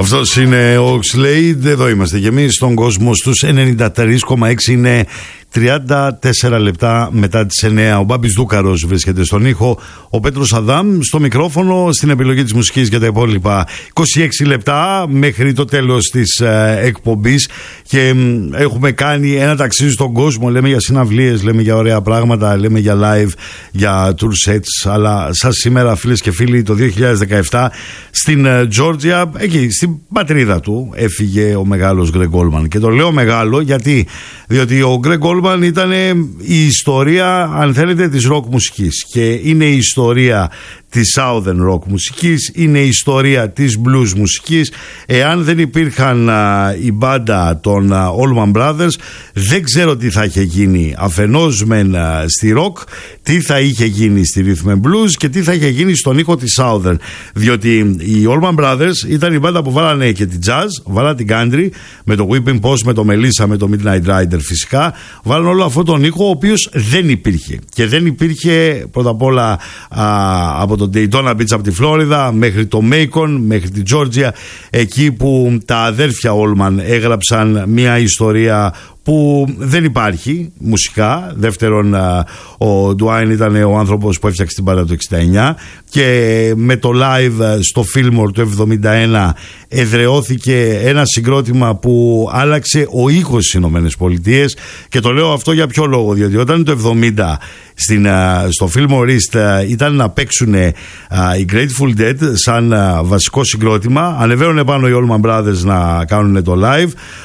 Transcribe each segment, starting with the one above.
Αυτός είναι ο Slade. Εδώ είμαστε και εμείς στον κόσμο στους 93,6. Είναι 34 λεπτά μετά τις 9. Ο Μπάμπης Δούκαρος βρίσκεται στον ήχο, ο Πέτρος Αδάμ στο μικρόφωνο, στην επιλογή της μουσικής για τα υπόλοιπα 26 λεπτά μέχρι το τέλος της εκπομπής. Και έχουμε κάνει ένα ταξίδι στον κόσμο. Λέμε για συναυλίες, λέμε για ωραία πράγματα, λέμε για live, για tour sets. Αλλά σας σήμερα, φίλες και φίλοι, το 2017 στην Τζόρτζια, εκεί στην πατρίδα του, έφυγε ο μεγάλος Γκρέγκ Όλμαν. Και το λέω μεγάλο διότι ο Γκρέγκ Όλμαν ήταν η ιστορία, αν θέλετε, της rock μουσικής. Και είναι η ιστορία της Southern Rock μουσικής, είναι η ιστορία της blues μουσικής. Εάν δεν υπήρχαν η μπάντα των Allman Brothers, δεν ξέρω τι θα είχε γίνει αφενός μεν στη rock, τι θα είχε γίνει στη rhythm and blues και τι θα είχε γίνει στον ήχο της Southern. Διότι οι Allman Brothers ήταν η μπάντα που βάλανε και την jazz, βάλανε την country, με το Whipping Post, με το Melissa, με το Midnight Rider φυσικά. Βάλανε όλο αυτόν τον ήχο, ο οποίος δεν υπήρχε. Και δεν υπήρχε πρώτα απ' όλα από το Daytona Beach από τη Φλόριδα μέχρι το Macon, μέχρι τη Τζόρτζια, εκεί που τα αδέρφια Όλμαν έγραψαν μια ιστορία που δεν υπάρχει μουσικά. Δεύτερον, ο Ντουάιν ήταν ο άνθρωπος που έφτιαξε την μπάντα το 69 και με το live στο Fillmore το 71 εδραιώθηκε ένα συγκρότημα που άλλαξε ο ήχος στις Ηνωμένες Πολιτείες. Και το λέω αυτό για ποιο λόγο? Διότι όταν το 70 στο Fillmore East ήταν να παίξουν οι Grateful Dead σαν βασικό συγκρότημα, ανεβαίνουν πάνω οι Allman Brothers να κάνουν το live.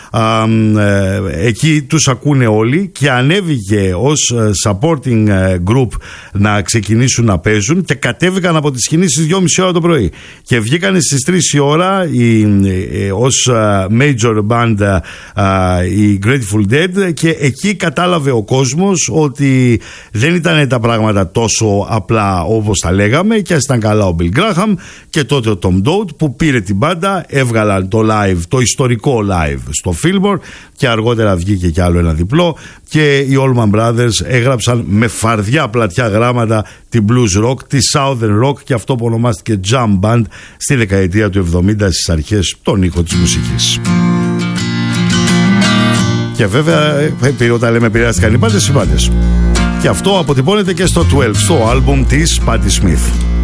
Εκεί τους ακούνε όλοι και ανέβηκε ως supporting group να ξεκινήσουν να παίζουν και κατέβηκαν από τη σκηνή στις 2:30 ώρα το πρωί και βγήκαν στις 3 η ώρα ως major band οι Grateful Dead. Και εκεί κατάλαβε ο κόσμος ότι δεν ήταν τα πράγματα τόσο απλά όπως τα λέγαμε, και ας ήταν καλά ο Bill Graham και τότε ο Tom Dowd που πήρε την μπάντα, έβγαλαν το live, το ιστορικό live στο Fillmore, και αργότερα βγήκε κι άλλο ένα διπλό και οι Allman Brothers έγραψαν με φαρδιά πλατιά γράμματα την blues rock, τη southern rock και αυτό που ονομάστηκε jam band στη δεκαετία του 70, στις αρχές των ήχων της μουσικής. Και βέβαια όταν λέμε επηρεάστηκαν οι πάντες, και αυτό αποτυπώνεται και στο 12, στο άλμπουμ της Patti Smith.